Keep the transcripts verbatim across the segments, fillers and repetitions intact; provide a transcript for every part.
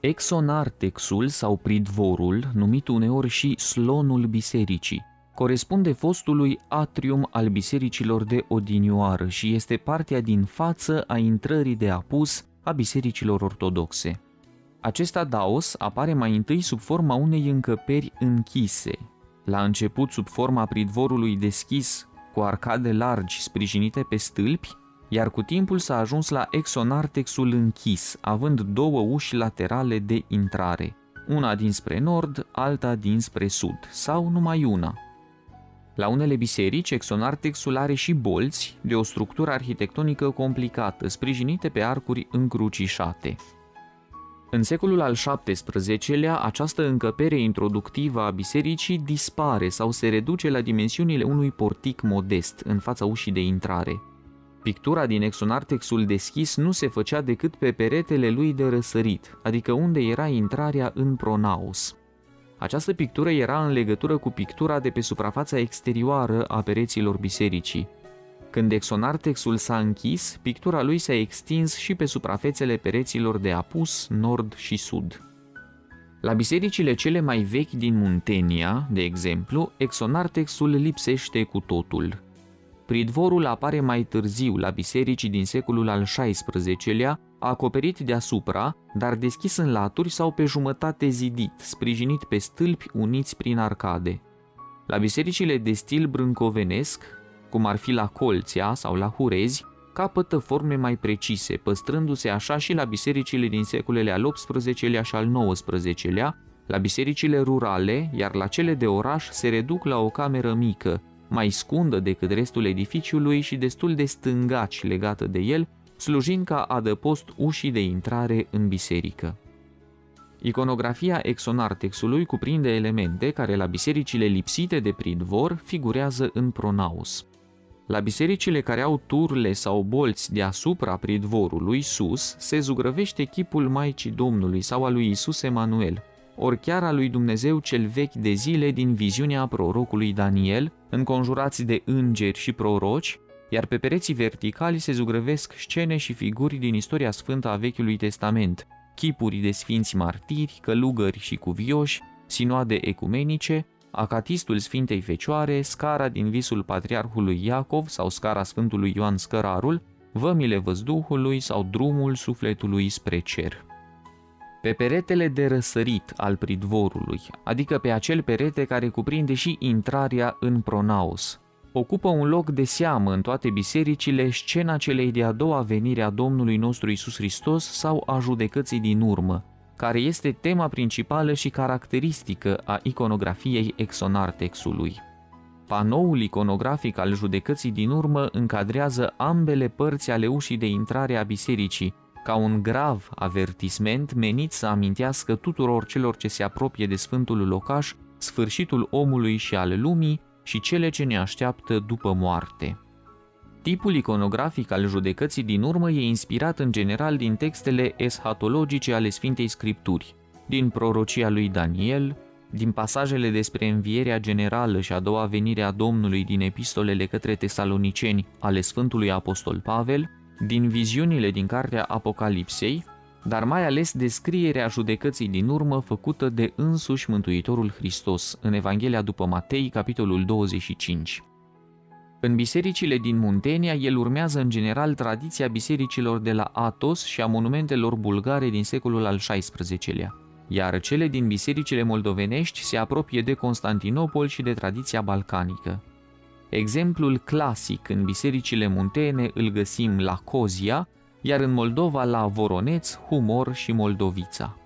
Exonartexul sau pridvorul, numit uneori și slonul bisericii, corespunde fostului atrium al bisericilor de odinioară și este partea din față a intrării de apus a bisericilor ortodoxe. Acest adaos apare mai întâi sub forma unei încăperi închise, la început sub forma pridvorului deschis, cu arcade largi sprijinite pe stâlpi, iar cu timpul s-a ajuns la exonartexul închis, având două uși laterale de intrare, una dinspre nord, alta dinspre sud, sau numai una. La unele biserici, exonartexul are și bolți de o structură arhitectonică complicată, sprijinite pe arcuri încrucișate. În secolul al șaptesprezecelea, această încăpere introductivă a bisericii dispare sau se reduce la dimensiunile unui portic modest în fața ușii de intrare. Pictura din exonartexul deschis nu se făcea decât pe peretele lui de răsărit, adică unde era intrarea în pronaos. Această pictură era în legătură cu pictura de pe suprafața exterioară a pereților bisericii. Când exonartexul s-a închis, pictura lui s-a extins și pe suprafețele pereților de apus, nord și sud. La bisericile cele mai vechi din Muntenia, de exemplu, exonartexul lipsește cu totul. Pridvorul apare mai târziu la biserici din secolul al șaisprezecelea, acoperit deasupra, dar deschis în laturi sau pe jumătate zidit, sprijinit pe stâlpi uniți prin arcade. La bisericile de stil brâncovenesc, cum ar fi la Colțea sau la Hurezi, capătă forme mai precise, păstrându-se așa și la bisericile din secolele al optsprezecelea și al nouăsprezecelea, la bisericile rurale, iar la cele de oraș se reduc la o cameră mică, mai scundă decât restul edificiului și destul de stângaci legată de el, slujind ca adăpost ușii de intrare în biserică. Iconografia exonartexului cuprinde elemente care la bisericile lipsite de pridvor figurează în pronaos. La bisericile care au turle sau bolți deasupra pridvorului sus se zugrăvește chipul Maicii Domnului sau a lui Isus Emanuel, ori chiar a lui Dumnezeu cel vechi de zile din viziunea prorocului Daniel, înconjurați de îngeri și proroci, iar pe pereții verticali se zugrăvesc scene și figuri din istoria sfântă a Vechiului Testament, chipuri de sfinți martiri, călugări și cuvioși, sinoade ecumenice, acatistul Sfintei Fecioare, scara din visul patriarhului Iacov sau scara Sfântului Ioan Scărarul, vămile văzduhului sau drumul sufletului spre cer. Pe peretele de răsărit al pridvorului, adică pe acel perete care cuprinde și intrarea în pronaos, ocupă un loc de seamă în toate bisericile scena celei de-a doua venire a Domnului nostru Iisus Hristos sau a judecății din urmă, care este tema principală și caracteristică a iconografiei exonartexului. Panoul iconografic al judecății din urmă încadrează ambele părți ale ușii de intrare a bisericii, ca un grav avertisment menit să amintească tuturor celor ce se apropie de Sfântul Locaș sfârșitul omului și al lumii și cele ce ne așteaptă după moarte. Tipul iconografic al judecății din urmă e inspirat în general din textele eschatologice ale Sfintei Scripturi, din prorocia lui Daniel, din pasajele despre învierea generală și a doua venire a Domnului din epistolele către tesaloniceni ale Sfântului Apostol Pavel, din viziunile din cartea Apocalipsei, dar mai ales descrierea judecății din urmă făcută de însuși Mântuitorul Hristos în Evanghelia după Matei, capitolul douăzeci și cinci. În bisericile din Muntenia, el urmează în general tradiția bisericilor de la Athos și a monumentelor bulgare din secolul al șaisprezecelea, iar cele din bisericile moldovenești se apropie de Constantinopol și de tradiția balcanică. Exemplul clasic în bisericile muntene îl găsim la Cozia, iar în Moldova la Voroneț, Humor și Moldovița.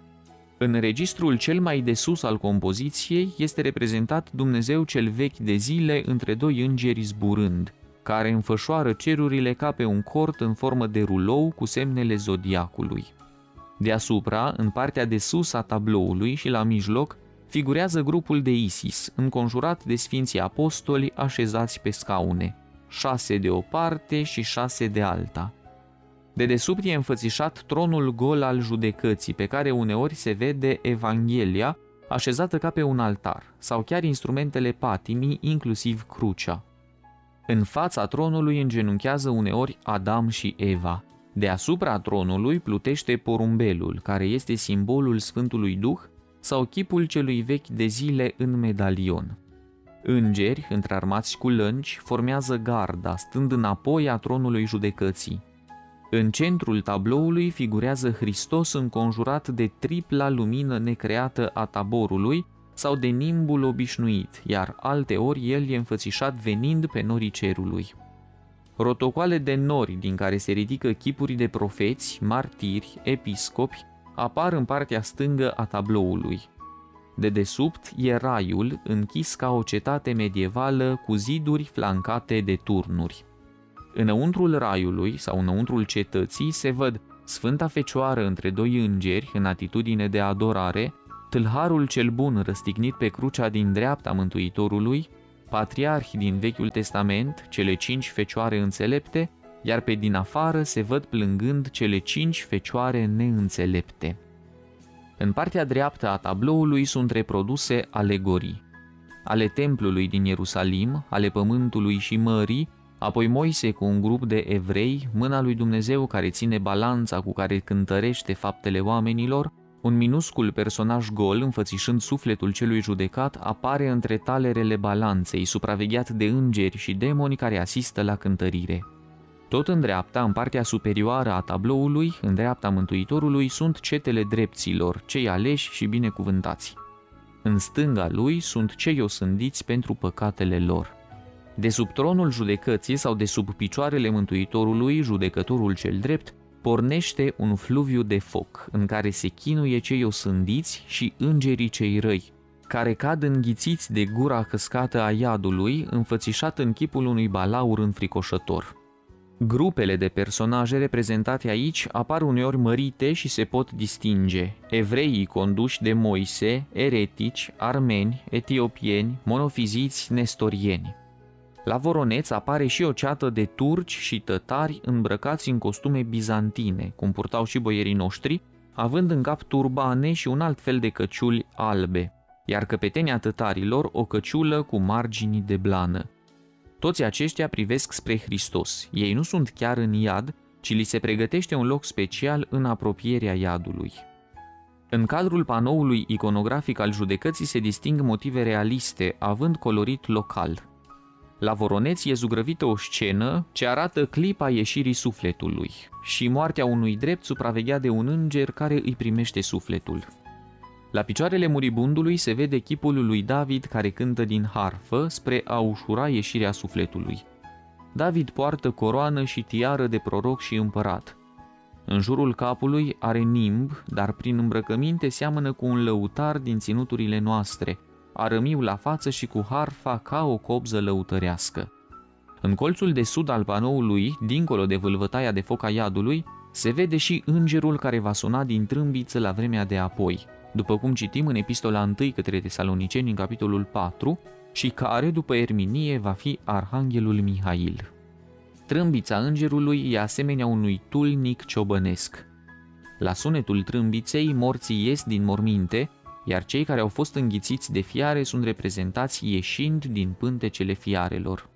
În registrul cel mai de sus al compoziției este reprezentat Dumnezeu cel vechi de zile între doi îngeri zburând, care înfășoară cerurile ca pe un cort în formă de rulou cu semnele zodiacului. Deasupra, în partea de sus a tabloului și la mijloc, figurează grupul de Isis, înconjurat de sfinții apostoli așezați pe scaune, șase de o parte și șase de alta. Dedesubt e înfățișat tronul gol al judecății, pe care uneori se vede Evanghelia, așezată ca pe un altar, sau chiar instrumentele patimii, inclusiv crucea. În fața tronului îngenunchează uneori Adam și Eva, Deasupra tronului plutește porumbelul, care este simbolul Sfântului Duh sau chipul celui vechi de zile în medalion. Îngeri, întrarmați cu lănci, formează garda, stând înapoi a tronului judecății. În centrul tabloului figurează Hristos înconjurat de tripla lumină necreată a taborului sau de nimbul obișnuit, iar alteori el e înfățișat venind pe norii cerului. Rotocoale de nori din care se ridică chipuri de profeți, martiri, episcopi, apar în partea stângă a tabloului. Dedesubt e raiul, închis ca o cetate medievală cu ziduri flancate de turnuri. Înăuntrul raiului sau înăuntrul cetății se văd Sfânta Fecioară între doi îngeri în atitudine de adorare, tâlharul cel bun răstignit pe crucea din dreapta Mântuitorului, patriarhi din Vechiul Testament, cele cinci fecioare înțelepte, iar pe din afară se văd plângând cele cinci fecioare neînțelepte. În partea dreaptă a tabloului sunt reproduse alegorii. Ale templului din Ierusalim, ale pământului și mării, apoi Moise cu un grup de evrei, mâna lui Dumnezeu care ține balanța cu care cântărește faptele oamenilor, un minuscul personaj gol înfățișând sufletul celui judecat apare între talerele balanței, supravegheat de îngeri și demoni care asistă la cântărire. Tot în dreapta, în partea superioară a tabloului, în dreapta Mântuitorului, sunt cetele drepților, cei aleși și binecuvântați. În stânga lui sunt cei osândiți pentru păcatele lor. De sub tronul judecății sau de sub picioarele Mântuitorului, judecătorul cel drept, pornește un fluviu de foc, în care se chinuie cei osândiți și îngerii cei răi, care cad înghițiți de gura căscată a iadului, înfățișat în chipul unui balaur înfricoșător. Grupele de personaje reprezentate aici apar uneori mărite și se pot distinge: evreii conduși de Moise, eretici, armeni, etiopieni, monofiziți, nestorieni. La Voroneț apare și o ceată de turci și tătari îmbrăcați în costume bizantine, cum purtau și boierii noștri, având în cap turbane și un alt fel de căciuli albe, iar căpetenia tătarilor o căciulă cu margini de blană. Toți aceștia privesc spre Hristos. Ei nu sunt chiar în iad, ci li se pregătește un loc special în apropierea iadului. În cadrul panoului iconografic al judecății se disting motive realiste, având colorit local. La Voroneț e zugrăvită o scenă ce arată clipa ieșirii sufletului și moartea unui drept supravegheat de un înger care îi primește sufletul. La picioarele muribundului se vede chipul lui David care cântă din harfă spre a ușura ieșirea sufletului. David poartă coroană și tiară de proroc și împărat. În jurul capului are nimb, dar prin îmbrăcăminte seamănă cu un lăutar din ținuturile noastre, arămiu la față și cu harfa ca o copză lăutărească. În colțul de sud al panoului, dincolo de vâlvătaia de foc a iadului, se vede și îngerul care va suna din trâmbiță la vremea de apoi, după cum citim în epistola întâi către Tesaloniceni în capitolul patru, și care, după Erminie, va fi Arhanghelul Mihail. Trâmbița îngerului e asemenea unui tulnic ciobănesc. La sunetul trâmbiței, morții ies din morminte, iar cei care au fost înghițiți de fiare sunt reprezentați ieșind din pântecele fiarelor.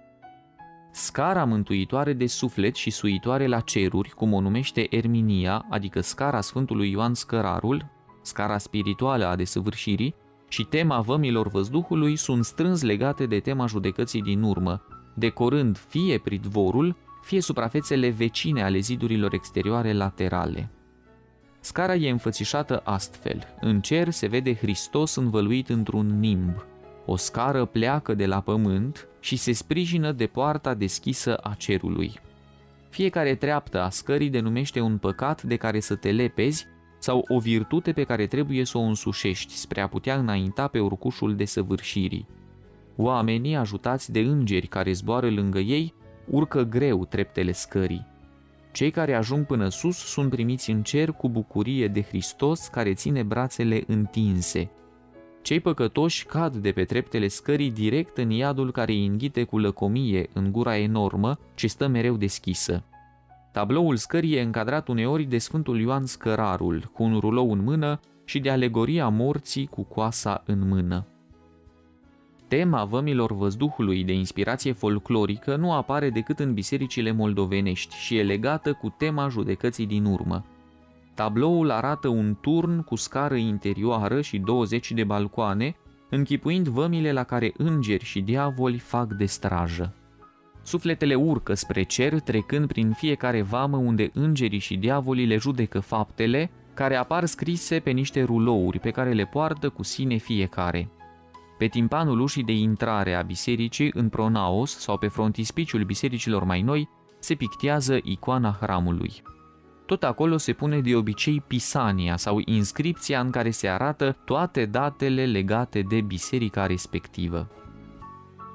Scara mântuitoare de suflet și suitoare la ceruri, cum o numește Erminia, adică scara Sfântului Ioan Scărarul, scara spirituală a desăvârșirii, și tema vămilor văzduhului sunt strâns legate de tema judecății din urmă, decorând fie pridvorul, fie suprafețele vecine ale zidurilor exterioare laterale. Scara e înfățișată astfel. În cer se vede Hristos învăluit într-un nimb. O scară pleacă de la pământ și se sprijină de poarta deschisă a cerului. Fiecare treaptă a scării denumește un păcat de care să te lepezi sau o virtute pe care trebuie să o însușești spre a putea înainta pe urcușul desăvârșirii. Oamenii, ajutați de îngeri care zboară lângă ei, urcă greu treptele scării. Cei care ajung până sus sunt primiți în cer cu bucurie de Hristos care ține brațele întinse. Cei păcătoși cad de pe treptele scării direct în iadul care îi înghite cu lăcomie în gura enormă ce stă mereu deschisă. Tabloul scării e încadrat uneori de Sfântul Ioan Scărarul, cu un rulou în mână, și de alegoria morții cu coasa în mână. Tema vămilor văzduhului de inspirație folclorică nu apare decât în bisericile moldovenești și e legată cu tema judecății din urmă. Tabloul arată un turn cu scară interioară și douăzeci de balcoane, închipuind vămile la care îngeri și diavoli fac de strajă. Sufletele urcă spre cer, trecând prin fiecare vamă unde îngerii și diavolii le judecă faptele, care apar scrise pe niște rulouri pe care le poartă cu sine fiecare. Pe timpanul ușii de intrare a bisericii, în pronaos sau pe frontispiciul bisericilor mai noi, se pictează icoana hramului. Tot acolo se pune de obicei pisania sau inscripția în care se arată toate datele legate de biserica respectivă.